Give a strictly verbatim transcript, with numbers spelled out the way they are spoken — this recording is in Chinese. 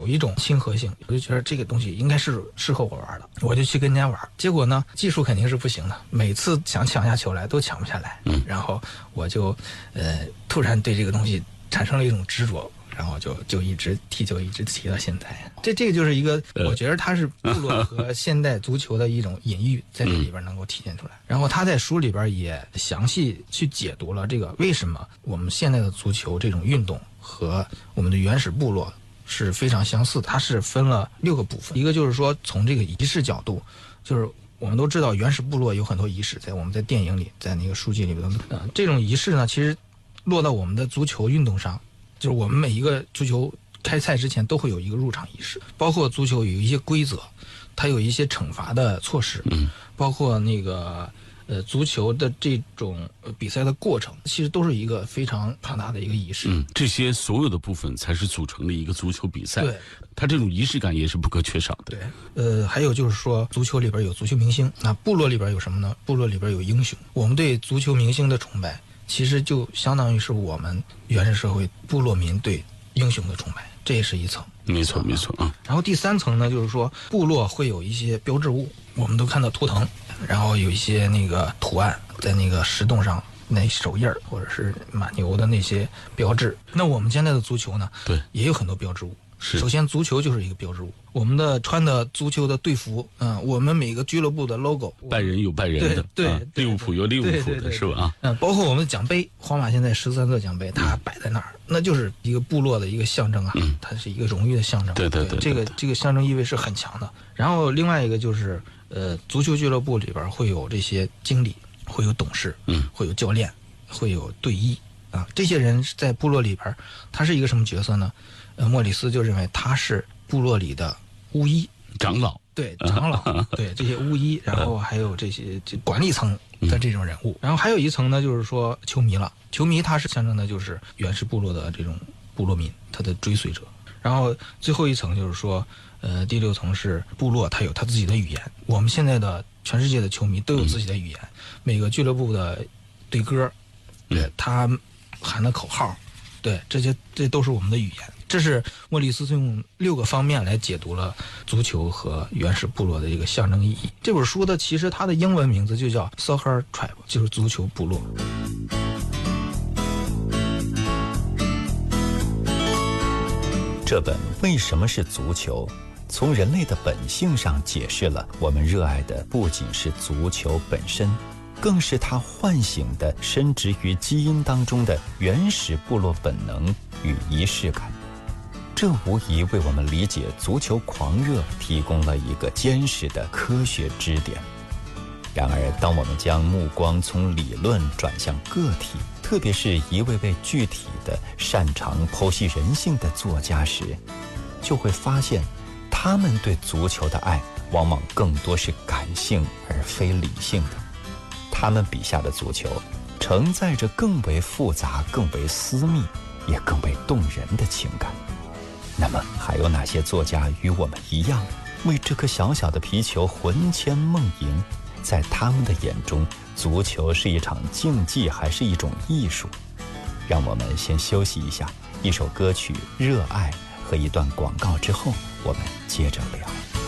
一种亲和性，我就觉得这个东西应该是适合我玩的，我就去跟人家玩。结果呢，技术肯定是不行的，每次想抢下球来都抢不下来。嗯，然后我就呃突然对这个东西产生了一种执着。然后就就一直踢球，一直踢到现在。这这个就是一个，我觉得它是部落和现代足球的一种隐喻，在这里边能够体现出来。然后他在书里边也详细去解读了这个为什么我们现在的足球这种运动和我们的原始部落是非常相似的。它是分了六个部分，一个就是说从这个仪式角度，就是我们都知道原始部落有很多仪式，在我们在电影里，在那个书籍里边，呃，这种仪式呢，其实落到我们的足球运动上。就是我们每一个足球开赛之前都会有一个入场仪式，包括足球有一些规则，它有一些惩罚的措施，嗯，包括那个呃足球的这种比赛的过程，其实都是一个非常庞大的一个仪式。 嗯，这些所有的部分才是组成了一个足球比赛。 对， 它这种仪式感也是不可缺少的。 对，呃，还有就是说，足球里边有足球明星，那部落里边有什么呢？部落里边有英雄。我们对足球明星的崇拜，其实就相当于是我们原始社会部落民对英雄的崇拜，这也是一层。 没错没错啊。 然后第三层呢，就是说部落会有一些标志物，我们都看到图腾，然后有一些那个图案在那个石洞上，那手印或者是马牛的那些标志。那我们现在的足球呢，对，也有很多标志物。 是， 首先足球就是一个标志物，我们的穿的足球的队服，嗯、呃，我们每个俱乐部的 logo， 拜仁有拜仁的， 对对， 啊、利物浦有利物浦的， 对对对对是吧？啊， 嗯，包括我们的奖杯，皇马现在十三色奖杯，它摆在那儿，嗯，那就是一个部落的一个象征啊，嗯，它是一个荣誉的象征， 对对 对, 对, 对, 对， 这个这个象征意味是很强的。然后另外一个就是，呃，足球俱乐部里边会有这些经理，会有董事，嗯，会有教练，会有队医啊，这些人在部落里边，他是一个什么角色呢？呃，莫里斯就认为他是部落里的巫医、 长老， 对长老，对这些巫医，然后还有这些这管理层的这种人物。然后还有一层呢，就是说球迷了。球迷他是象征的就是原始部落的这种部落民，他的追随者。然后最后一层就是说，呃，第六层是部落，他有他自己的语言。我们现在的全世界的球迷都有自己的语言，嗯、每个俱乐部的队歌，对他喊的口号，对这些这都是我们的语言。这是莫里斯用六个方面来解读了足球和原始部落的一个象征意义。这本书的其实它的英文名字就叫 Soccer Tribe， 就是足球部落。 这本为什么是足球，从人类的本性上解释了我们热爱的不仅是足球本身，更是它唤醒的深植于基因当中的原始部落本能与仪式感。这无疑为我们理解足球狂热提供了一个坚实的科学支点。然而，当我们将目光从理论转向个体，特别是一位位具体的擅长剖析人性的作家时，就会发现他们对足球的爱往往更多是感性而非理性的。他们笔下的足球承载着更为复杂、更为私密也更为动人的情感。那么还有哪些作家与我们一样，为这颗小小的皮球魂牵梦萦？在他们的眼中，足球是一场竞技还是一种艺术？让我们先休息一下，一首歌曲《热爱》和一段广告之后，我们接着聊。